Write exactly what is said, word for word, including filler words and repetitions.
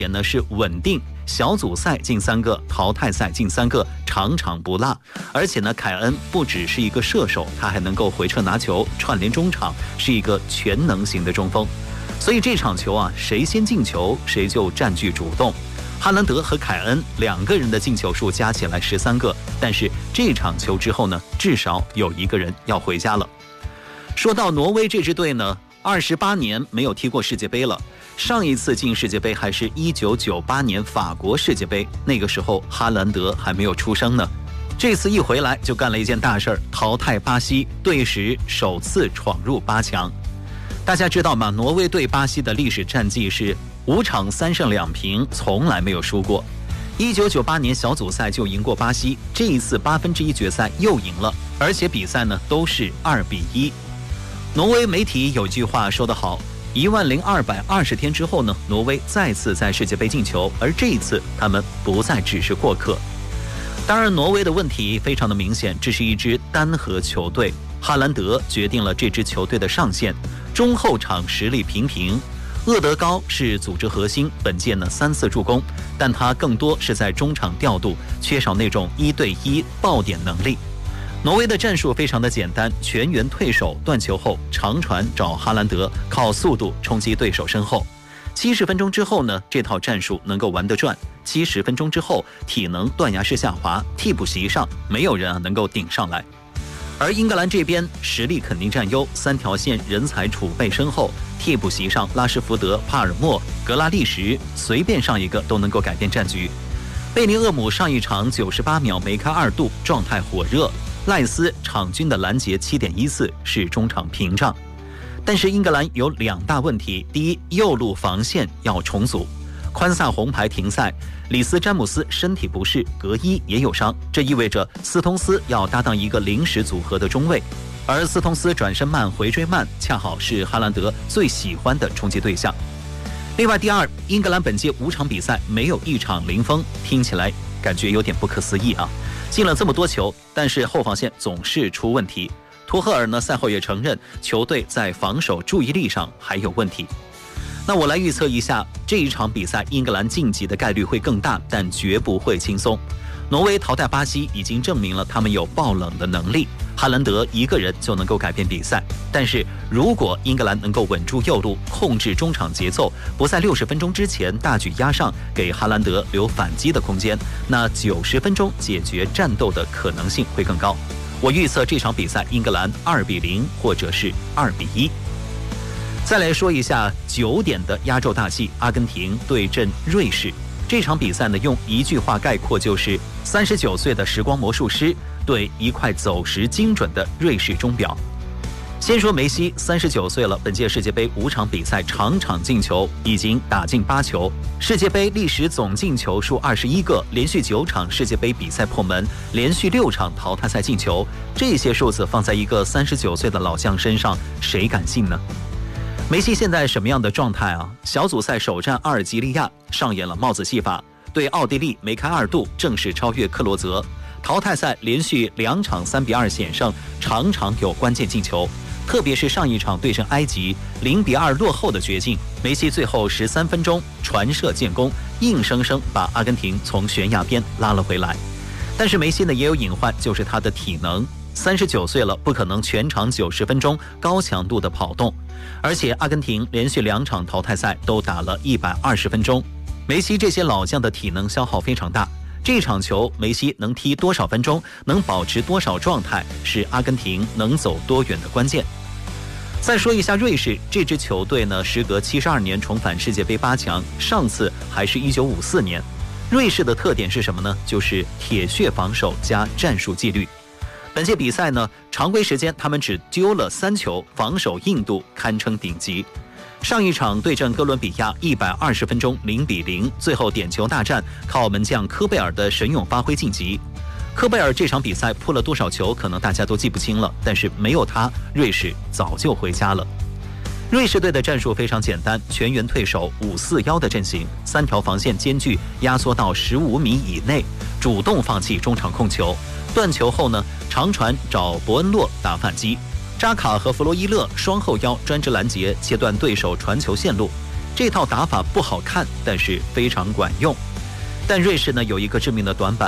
点呢是稳定，小组赛进三个，淘汰赛进三个，场场不落。而且呢，凯恩不只是一个射手，他还能够回撤拿球、串联中场，是一个全能型的中锋。所以这场球啊，谁先进球，谁就占据主动。哈兰德和凯恩两个人的进球数加起来十三个，但是这场球之后呢，至少有一个人要回家了。说到挪威这支队呢，二十八年没有踢过世界杯了。上一次进世界杯还是一九九八年法国世界杯，那个时候哈兰德还没有出生呢。这次一回来就干了一件大事儿，淘汰巴西，队史首次闯入八强。大家知道吗？挪威对巴西的历史战绩是五场三胜两平，从来没有输过。一九九八年小组赛就赢过巴西，这一次八分之一决赛又赢了，而且比赛呢都是二比一。挪威媒体有句话说得好，一万零二百二十天之后呢，挪威再次在世界杯进球，而这一次他们不再只是过客。当然，挪威的问题非常的明显，这是一支单核球队，哈兰德决定了这支球队的上限。中后场实力平平，厄德高是组织核心，本届呢三次助攻，但他更多是在中场调度，缺少那种一对一爆点能力。挪威的战术非常的简单，全员退守，断球后长传找哈兰德，靠速度冲击对手身后。七十分钟之后呢，这套战术能够玩得转。七十分钟之后，体能断崖式下滑，替补席上没有人啊能够顶上来。而英格兰这边实力肯定占优，三条线人才储备深厚，替补席上拉什福德、帕尔默、格拉利什，随便上一个都能够改变战局。贝尼厄姆上一场九十八秒梅开二度，状态火热。赖斯场均的拦截 七点一四 是中场屏障。但是英格兰有两大问题，第一，右路防线要重组。宽萨红牌停赛，里斯詹姆斯身体不适，格伊也有伤，这意味着斯通斯要搭档一个临时组合的中卫，而斯通斯转身慢回追慢，恰好是哈兰德最喜欢的冲击对象。另外，第二，英格兰本届五场比赛没有一场零封，听起来感觉有点不可思议啊！进了这么多球，但是后防线总是出问题。图赫尔呢赛后也承认，球队在防守注意力上还有问题。那我来预测一下，这一场比赛英格兰晋级的概率会更大，但绝不会轻松。挪威淘汰巴西已经证明了他们有爆冷的能力，哈兰德一个人就能够改变比赛。但是如果英格兰能够稳住右路，控制中场节奏，不在六十分钟之前大举压上，给哈兰德留反击的空间，那九十分钟解决战斗的可能性会更高。我预测这场比赛英格兰二比零或者是二比一。再来说一下九点的压轴大戏，阿根廷对阵瑞士。这场比赛呢，用一句话概括，就是三十九岁的时光魔术师对一块走时精准的瑞士钟表。先说梅西，三十九岁了，本届世界杯五场比赛场场进球，已经打进八球，世界杯历史总进球数二十一个，连续九场世界杯比赛破门，连续六场淘汰赛进球，这些数字放在一个三十九岁的老将身上，谁敢信呢？梅西现在什么样的状态啊？小组赛首战阿尔及利亚上演了帽子戏法，对奥地利梅开二度，正式超越克罗泽。淘汰赛连续两场三比二险胜，场场有关键进球，特别是上一场对阵埃及零比二落后的绝境，梅西最后十三分钟传射建功，硬生生把阿根廷从悬崖边拉了回来。但是梅西呢也有隐患，就是他的体能。三十九岁了，不可能全场九十分钟高强度的跑动，而且阿根廷连续两场淘汰赛都打了一百二十分钟，梅西这些老将的体能消耗非常大。这场球梅西能踢多少分钟，能保持多少状态，是阿根廷能走多远的关键。再说一下瑞士这支球队呢，时隔七十二年重返世界杯八强，上次还是一九五四年。瑞士的特点是什么呢？就是铁血防守加战术纪律。本届比赛呢，常规时间他们只丢了三球，防守硬度堪称顶级。上一场对阵哥伦比亚一百二十分钟零比零，最后点球大战靠门将科贝尔的神勇发挥晋级。科贝尔这场比赛扑了多少球，可能大家都记不清了，但是没有他，瑞士早就回家了。瑞士队的战术非常简单，全员退守五四一的阵型，三条防线间距压缩到十五米以内，主动放弃中场控球。断球后呢，长传找伯恩洛打反击，扎卡和弗洛伊勒双后腰专职拦截，切断对手传球线路。 这套打法不好看，但是非常管用。但瑞士呢有一个致命的短板。